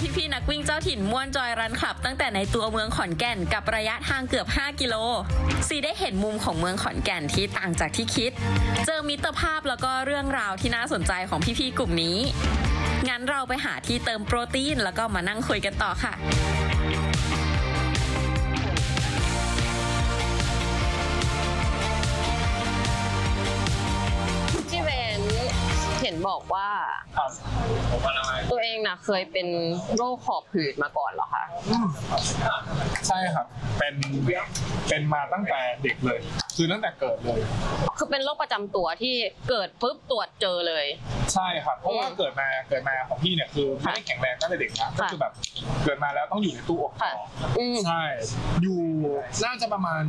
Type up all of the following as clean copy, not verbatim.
พี่ๆนักวิ่งเจ้าถิ่นม่วนจอยรันคลับตั้งแต่ในตัวเมืองขอนแก่นกับระยะทางเกือบ5กิโลซีได้เห็นมุมของเมืองขอนแก่นที่ต่างจากที่คิดเจอมิตรภาพแล้วก็เรื่องราวที่น่าสนใจของพี่ๆกลุ่มนี้งั้นเราไปหาที่เติมโปรตีนแล้วก็มานั่งคุยกันต่อค่ะพี่เบนเห็นบอกว่าตัวเองนะเคยเป็นโรคหอบหืดมาก่อนเหรอคะใช่ครับเป็นมาตั้งแต่เด็กเลยคือตั้งแต่เกิดเลยคือเป็นโรคประจำตัวที่เกิดปุ๊บตรวจเจอเลยใช่ครับเพราะว่าเกิดมาของพี่เนี่ยคือไม่ได้แข็งแรงตั้งแต่เด็กนะก็คือแบบเกิดมาแล้วต้องอยู่ในตู้อบใช่อยู่น่าจะประมาณ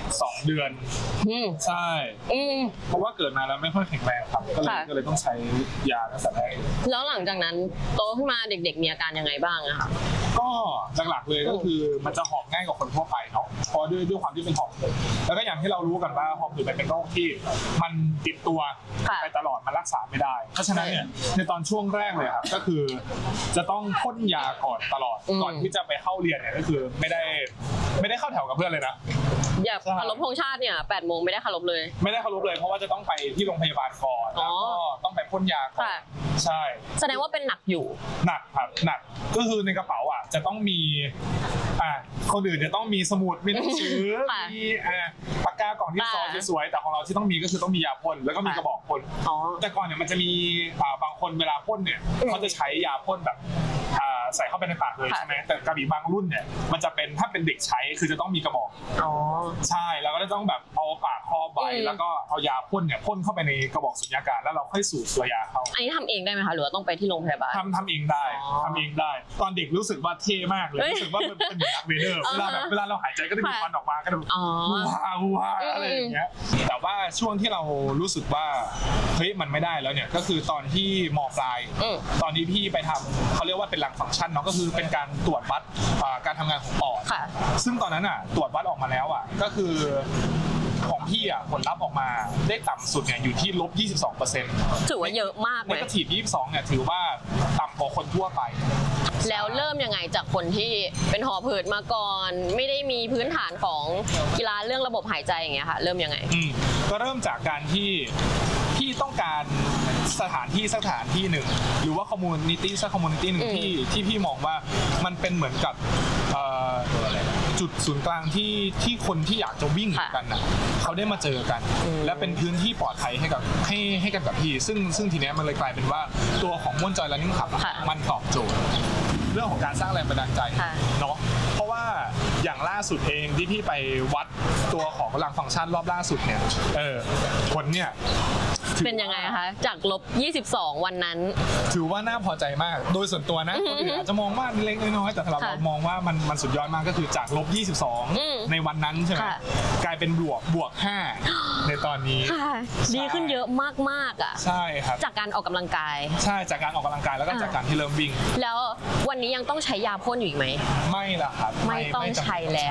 2 เดือนใช่เพราะว่าเกิดมาแล้วไม่ค่อยแข็งแรงครับก็เลยต้องใช้ยาตั้งแต่แรกแล้วหลังจากนั้นโตขึ้นมาเด็กๆมีอาการยังไงบ้างอะคะก็หลักๆเลยก็คือมันจะหอบง่ายกว่าคนทั่วไปเนาะเพราะด้วยความที่เป็นหอบหืดแล้วก็อย่างที่เรารู้กันว่าหอบหืดเป็นโรคที่มันติดตัวไปตลอดมันรักษาไม่ได้เพราะฉะนั้นเนี่ยในตอนช่วงแรกเลยครับก็คือจะต้องพ่นยาก่อนตลอดก่อนที่จะไปเข้าเรียนเนี่ยก็คือไม่ได้เข้าแถวกับเพื่อนเลยนะอย่าเคารพธงชาติเนี่ย8 โมงไม่ได้เคารพเลยไม่ได้เคารพเลยเพราะว่าจะต้องไปที่โรงพยาบาลก่อนแล้วก็ต้องไปพ่นยาก่อนใช่แสดงว่าเป็นหนักอยู่หนักครับหนักก็คือในกระเป๋าอ่ะจะต้องมีคนอื่นจะต้องมีสมุดมีหนังสือมีปากกากล่องที่ซอยสวยๆแต่ของเราที่ต้องมีก็คือต้องมียาพ่นแล้วก็มีกระบอกพ่นแต่ก่อนเนี่ยมันจะมีบางคนเวลาพ่นเนี่ยเขาจะใช้ยาพ่นแบบใส่เข้าไปในปากเลยใช่ไหมแต่กระบี่บางรุ่นเนี่ยมันจะเป็นถ้าเป็นเด็กใช้คือจะต้องมีกระบอกใช่แล้วก็จะต้องแบบเอาปากครอบไว้แล้วก็เอายาพ่นเนี่ยพ่นเข้าไปในกระบอกสุญญากาศแล้วเราค่อยสูดตัวยาเข้าอันนี้ทำเองได้ไหมคะหรือว่าต้องไปที่โรงพยาบาลทำเองได้ตอนเด็กรู้สึกว่าเท่มากเลยรู้สึกว่ามันเป็นนักเวเดอร์เวลาเราหายใจก็จะมีควันออกมาก็จะว้าอะไรอย่างเงี้ยแต่ว่าช่วงที่เรารู้สึกว่าเฮ้ยมันไม่ได้แล้วเนี่ยก็คือตอนที่ม.ปลายตอนนี้พี่ไปทำเขาเรียกว่าเป็นหลังฟังก์ชันเนาะก็คือเป็นการตรวจวัดการทำงานของปอดซึ่งตอนนั้นตรวจวัดออกมาแล้วก็คือของพี่ผลลัพธ์ออกมาได้ต่ำสุดเนี่ยอยู่ที่-22% ถือว่าเยอะมากเลย Negative 22เนี่ยถือว่าต่ำกว่าคนทั่วไปแล้วเริ่มยังไงจากคนที่เป็นหอบหืดมาก่อนไม่ได้มีพื้นฐานของกีฬาเรื่องระบบหายใจอย่างเงี้ยค่ะเริ่มยังไงก็เริ่มจากการที่พี่ต้องการสถานที่หนึ่งหรือว่าคอมมูนิตี้หนึ่งที่พี่มองว่ามันเป็นเหมือนกับจุดศูนย์กลางที่คนที่อยากจะวิ่งกันเขาได้มาเจอกันและเป็นพื้นที่ปลอดภัยให้กันกับพี่ซึ่งทีนี้มันเลยกลายเป็นว่าตัวของม่วนจอย Running Club มันตอบโจทย์เรื่องของการสร้างแรงบันดาลใจเนาะเพราะว่าอย่างล่าสุดเองที่พี่ไปวัดตัวของพลังฟังก์ชันรอบล่าสุดเนี่ยผลเนี่ยเป็นยังไงคะจาก-22วันนั้นถือว่าน่าพอใจมากโดยส่วนตัวนะคนอื่นอาจจะมองว่าเล็กน้อยแต่เรามองว่ามันสุดยอดมากก็คือจาก-22ในวันนั้นใช่ไหมกลายเป็นบวก5ในตอนนี้ดีขึ้นเยอะมากใช่ครับจากการออกกำลังกายใช่จากการออกกำลังกายแล้วก็จากการที่เริ่มวิ่งแล้ววันนี้ยังต้องใช้ยาพ่นอยู่อีกไหมไม่ละครับไม่ต้องใช้แล้ว